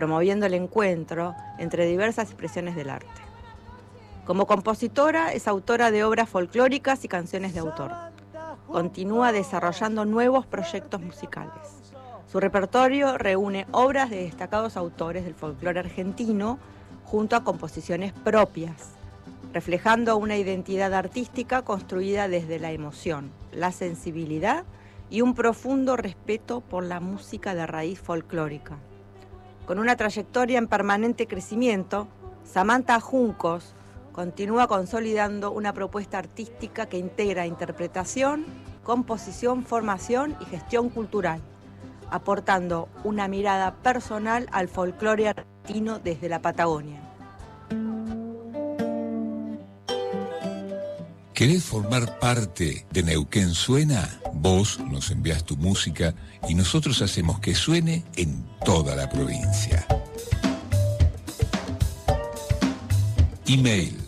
promoviendo el encuentro entre diversas expresiones del arte. Como compositora, es autora de obras folclóricas y canciones de autor. Continúa desarrollando nuevos proyectos musicales. Su repertorio reúne obras de destacados autores del folclore argentino junto a composiciones propias, reflejando una identidad artística construida desde la emoción, la sensibilidad y un profundo respeto por la música de raíz folclórica. Con una trayectoria en permanente crecimiento, Samantha Juncos continúa consolidando una propuesta artística que integra interpretación, composición, formación y gestión cultural, aportando una mirada personal al folclore argentino desde la Patagonia. ¿Querés formar parte de Neuquén Suena? Vos nos envías tu música y nosotros hacemos que suene en toda la provincia. Email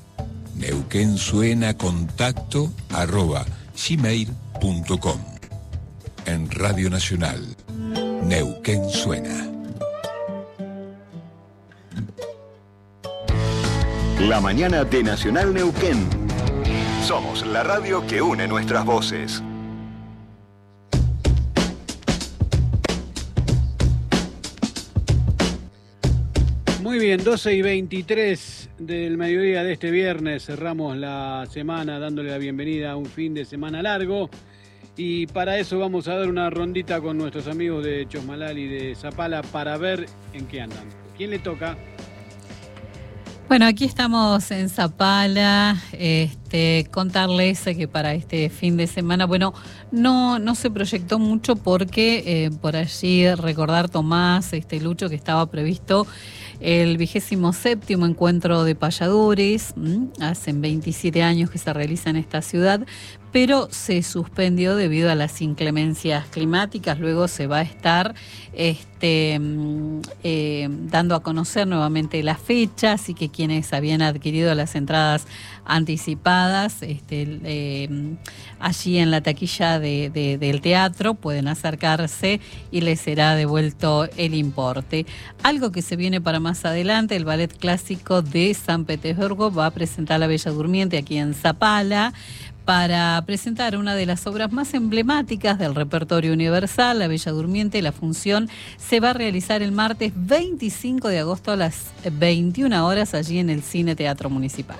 neuquensuenacontacto@gmail.com. En Radio Nacional, Neuquén Suena. La mañana de Nacional Neuquén. Somos la radio que une nuestras voces. Muy bien, 12:23 del mediodía de este viernes. Cerramos la semana dándole la bienvenida a un fin de semana largo. Y para eso vamos a dar una rondita con nuestros amigos de Chosmalal y de Zapala para ver en qué andan. ¿Quién le toca? Bueno, aquí estamos en Zapala, contarles que para este fin de semana, bueno, no se proyectó mucho porque por allí recordar Tomás, Lucho, que estaba previsto el 27º encuentro de payadores, hace 27 años que se realiza en esta ciudad, pero se suspendió debido a las inclemencias climáticas. Luego se va a estar dando a conocer nuevamente la fecha, así que quienes habían adquirido las entradas anticipadas allí en la taquilla del teatro pueden acercarse y les será devuelto el importe. Algo que se viene para más adelante, el Ballet Clásico de San Petersburgo va a presentar La Bella Durmiente aquí en Zapala, para presentar una de las obras más emblemáticas del repertorio universal, La Bella Durmiente. La función se va a realizar el martes 25 de agosto a las 21 horas allí en el Cine Teatro Municipal.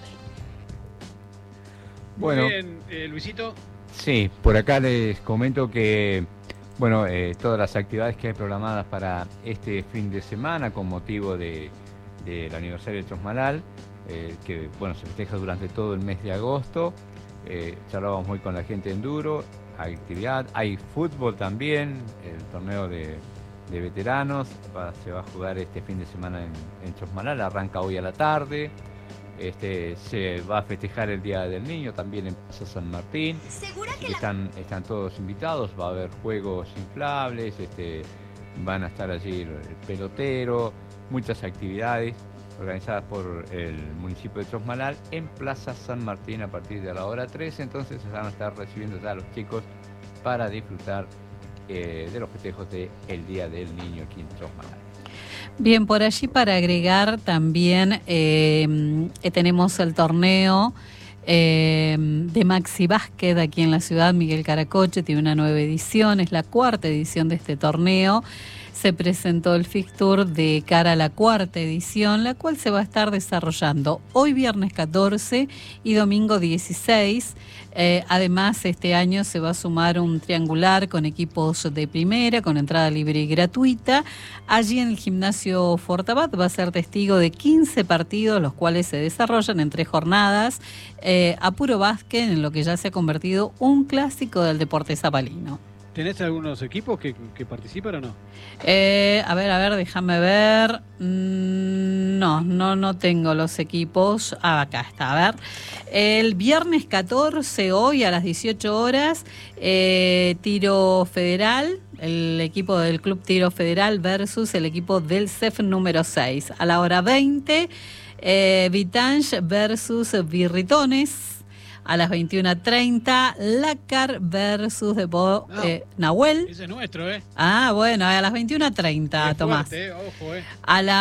Bueno, muy bien, Luisito. Sí, por acá les comento que todas las actividades que hay programadas para este fin de semana con motivo del aniversario de Chosmalal, que se festeja durante todo el mes de agosto. Charlábamos muy con la gente de enduro, hay actividad, hay fútbol también, el torneo de veteranos se va a jugar este fin de semana en Chosmalal, arranca hoy a la tarde. Se va a festejar el Día del Niño también en Plaza San Martín. Están todos invitados, va a haber juegos inflables, van a estar allí el pelotero, muchas actividades organizadas por el municipio de Chosmalal en Plaza San Martín a partir de la hora 13. Entonces se van a estar recibiendo ya a los chicos para disfrutar de los festejos del Día del Niño aquí en Chosmalal. Bien, por allí para agregar también tenemos el torneo de Maxi Básquet aquí en la ciudad. Miguel Caracoche tiene una nueva edición, es la 4ª edición de este torneo. Se presentó el fixture de cara a la 4ª edición, la cual se va a estar desarrollando hoy viernes 14 y domingo 16. Además, este año se va a sumar un triangular con equipos de primera, con entrada libre y gratuita. Allí en el gimnasio Fortabat va a ser testigo de 15 partidos, los cuales se desarrollan en 3 jornadas, a puro básquet, en lo que ya se ha convertido un clásico del deporte zapalino. ¿Tenés algunos equipos que participan o no? A ver, déjame ver. No tengo los equipos. Acá está, a ver. El viernes 14, hoy a las 18 horas, Tiro Federal, el equipo del Club Tiro Federal versus el equipo del CEF número 6. A la hora 20, Vitange versus Birritones. A las 21:30, Lácar versus Nahuel. Ese es nuestro, ¿eh? Ah, bueno, a las 21:30, Tomás. Fuerte, ojo, A las